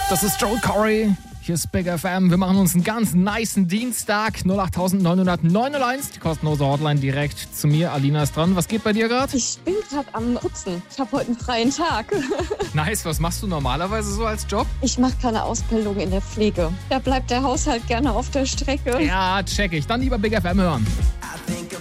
Das ist Joel Corey. Hier ist Big FM. Wir machen uns einen ganz nicen Dienstag. 08901, die kostenlose Hotline direkt zu mir. Alina ist dran. Was geht bei dir gerade? Ich bin gerade am Putzen. Ich habe heute einen freien Tag. Nice. Was machst du normalerweise so als Job? Ich mache keine Ausbildung in der Pflege. Da bleibt der Haushalt gerne auf der Strecke. Ja, check ich. Dann lieber Big FM hören.